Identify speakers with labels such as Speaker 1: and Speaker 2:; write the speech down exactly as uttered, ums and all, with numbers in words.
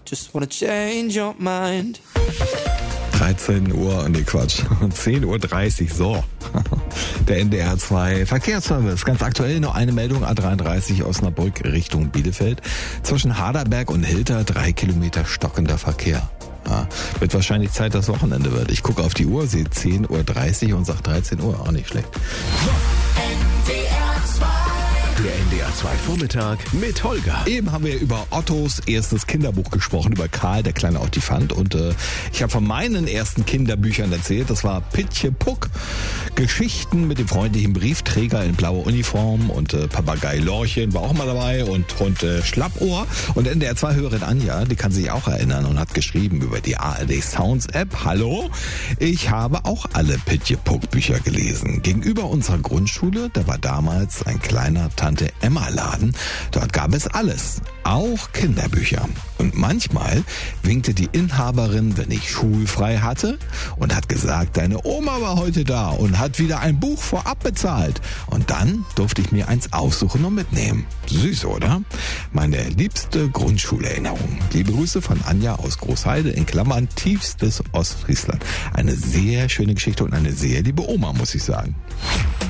Speaker 1: just wanna change your mind.
Speaker 2: dreizehn Uhr, nee Quatsch, zehn Uhr dreißig, so. Der N D R zwei Verkehrsservice. Ganz aktuell noch eine Meldung, A dreiunddreißig Osnabrück Richtung Bielefeld. Zwischen Haderberg und Hilter drei Kilometer stockender Verkehr. Ja, wird wahrscheinlich Zeit, dass Wochenende wird. Ich gucke auf die Uhr, sehe zehn Uhr dreißig und sage dreizehn Uhr, auch nicht schlecht. So.
Speaker 3: Der N D R zwei Vormittag mit Holger.
Speaker 2: Eben haben wir über Ottos erstes Kinderbuch gesprochen, über Karl, der kleine Ottifant. Und äh, ich habe von meinen ersten Kinderbüchern erzählt. Das war Pitje Puck. Geschichten mit dem freundlichen Briefträger in blauer Uniform. Und äh, Papagei Lorchen war auch mal dabei. Und Hund äh, Schlappohr. Und N D R zwei-Hörerin Anja, die kann sich auch erinnern und hat geschrieben über die A R D Sounds App. Hallo, ich habe auch alle Pitje Puck Bücher gelesen. Gegenüber unserer Grundschule, da war damals ein kleiner Tante Emma Laden. Dort gab es alles, auch Kinderbücher. Und manchmal winkte die Inhaberin, wenn ich schulfrei hatte, und hat gesagt, deine Oma war heute da und hat wieder ein Buch vorab bezahlt. Und dann durfte ich mir eins aussuchen und mitnehmen. Süß, oder? Meine liebste Grundschulerinnerung. Liebe Grüße von Anja aus Großheide, in Klammern tiefstes Ostfriesland. Eine sehr schöne Geschichte und eine sehr liebe Oma, muss ich sagen.